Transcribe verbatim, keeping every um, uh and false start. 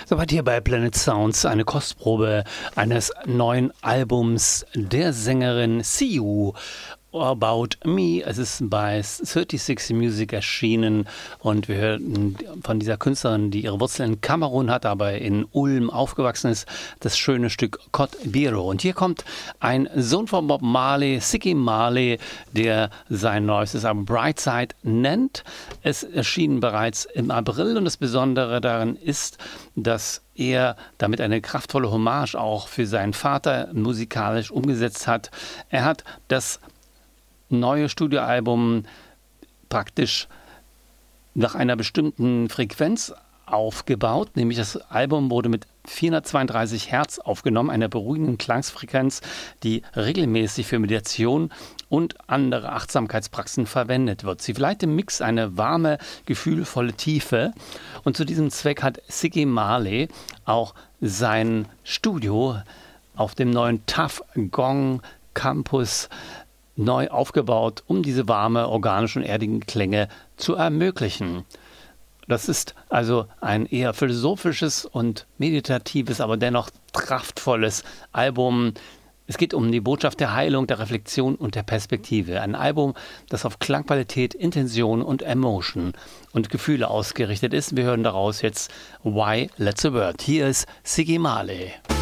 Soweit hier bei Planet Sounds eine Kostprobe eines neuen Albums der Sängerin See You About Me. Es ist bei sechsunddreißig Music erschienen und wir hören von dieser Künstlerin, die ihre Wurzeln in Kamerun hat, aber in Ulm aufgewachsen ist, das schöne Stück Cote Biro. Und hier kommt ein Sohn von Bob Marley, Ziggy Marley, der sein neuestes Album Brightside nennt. Es erschien bereits im April und das Besondere daran ist, dass er damit eine kraftvolle Hommage auch für seinen Vater musikalisch umgesetzt hat. Er hat das neue Studioalbum praktisch nach einer bestimmten Frequenz aufgebaut, nämlich das Album wurde mit vierhundertzweiunddreißig Hertz aufgenommen, einer beruhigenden Klangsfrequenz, die regelmäßig für Meditation und andere Achtsamkeitspraxen verwendet wird. Sie verleiht dem Mix eine warme, gefühlvolle Tiefe und zu diesem Zweck hat Ziggy Marley auch sein Studio auf dem neuen Tuff Gong Campus neu aufgebaut, um diese warme, organischen, erdigen Klänge zu ermöglichen. Das ist also ein eher philosophisches und meditatives, aber dennoch kraftvolles Album. Es geht um die Botschaft der Heilung, der Reflexion und der Perspektive. Ein Album, das auf Klangqualität, Intention und Emotion und Gefühle ausgerichtet ist. Wir hören daraus jetzt Why Let's a Word. Hier ist Ziggy Marley.